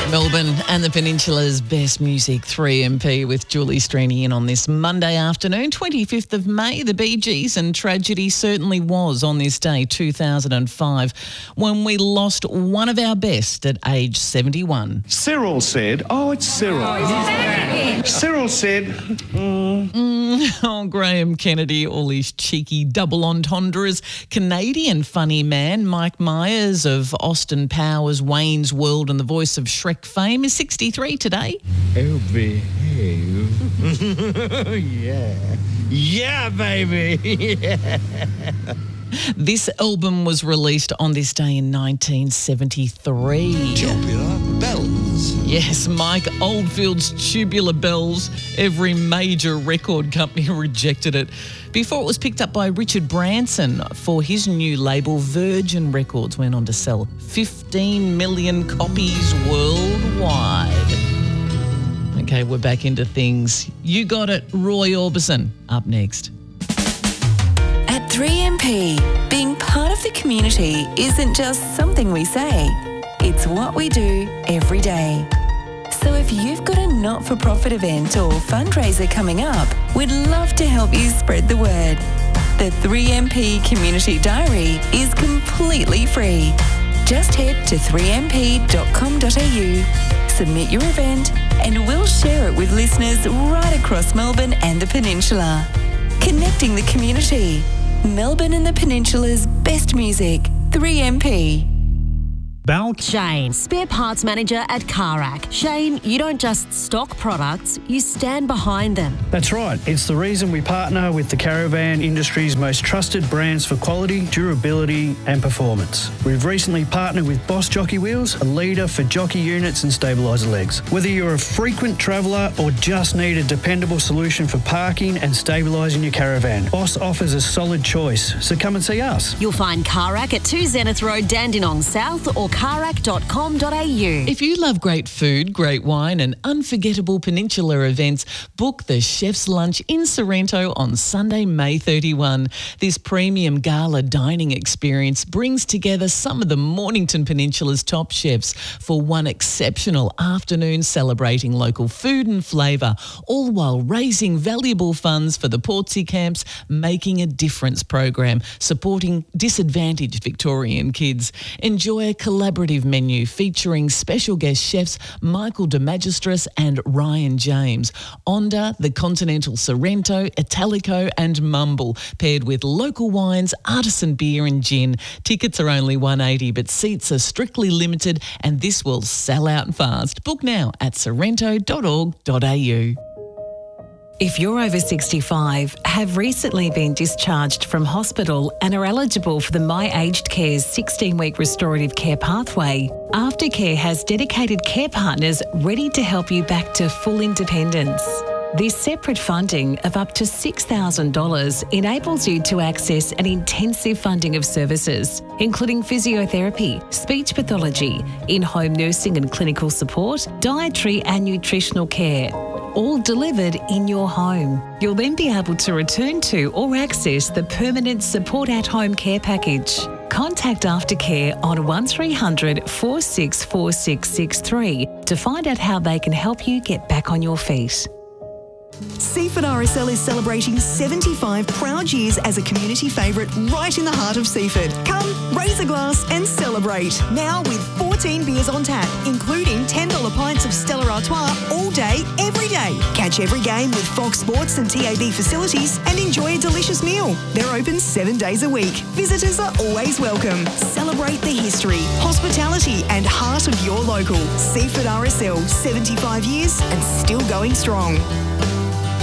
Melbourne and the Peninsula's best music, 3MP with Julie Strini in on this Monday afternoon, 25th of May. The Bee Gees, and tragedy certainly was on this day, 2005, when we lost one of our best at age 71. Cyril said, it's Cyril. Cyril said, Graham Kennedy, all his cheeky double entendres. Canadian funny man Mike Myers of Austin Powers, Wayne's World and the voice of Shrek fame is 63 today. Oh, behave. Yeah, baby. Yeah. This album was released on this day in 1973. Tubular Bells. Yes, Mike Oldfield's Tubular Bells. Every major record company rejected it before it was picked up by Richard Branson for his new label Virgin Records. Went on to sell 15 million copies worldwide. Okay, we're back into things. You got it, Roy Orbison, up next. At 3MP, being part of the community isn't just something we say, it's what we do every day. So if you've got a not-for-profit event or fundraiser coming up, we'd love to help you spread the word. The 3MP Community Diary is completely free. Just head to 3mp.com.au, submit your event, and we'll share it with listeners right across Melbourne and the Peninsula. Connecting the community. Melbourne and the Peninsula's best music, 3MP. Shane, spare parts manager at Carac. Shane, you don't just stock products, you stand behind them. That's right. It's the reason we partner with the caravan industry's most trusted brands for quality, durability and performance. We've recently partnered with Boss Jockey Wheels, a leader for jockey units and stabiliser legs. Whether you're a frequent traveller or just need a dependable solution for parking and stabilising your caravan, Boss offers a solid choice, so come and see us. You'll find Carac at 2 Zenith Road, Dandenong South, or carac.com.au. If you love great food, great wine and unforgettable Peninsula events, book the Chef's Lunch in Sorrento on Sunday, May 31. This premium gala dining experience brings together some of the Mornington Peninsula's top chefs for one exceptional afternoon celebrating local food and flavour, all while raising valuable funds for the Portsea Camps Making a Difference program, supporting disadvantaged Victorian kids. Enjoy a collaborative menu featuring special guest chefs Michael de Magistris and Ryan James. Onda, the Continental Sorrento, Italico and Mumble, paired with local wines, artisan beer and gin. Tickets are only $180, but seats are strictly limited and this will sell out fast. Book now at sorrento.org.au. If you're over 65, have recently been discharged from hospital and are eligible for the My Aged Care's 16-week restorative care pathway, Aftercare has dedicated care partners ready to help you back to full independence. This separate funding of up to $6,000 enables you to access an intensive funding of services, including physiotherapy, speech pathology, in-home nursing and clinical support, dietary and nutritional care, all delivered in your home. You'll then be able to return to or access the permanent support at home care package. Contact Aftercare on 1300 464663 to find out how they can help you get back on your feet. Seaford RSL is celebrating 75 proud years as a community favourite right in the heart of Seaford. Come, raise a glass and celebrate. Now with 14 beers on tap, including $10 pints of Stella Artois all day, every day. Catch every game with Fox Sports and TAB facilities and enjoy a delicious meal. They're open 7 days a week. Visitors are always welcome. Celebrate the history, hospitality and heart of your local. Seaford RSL, 75 years and still going strong.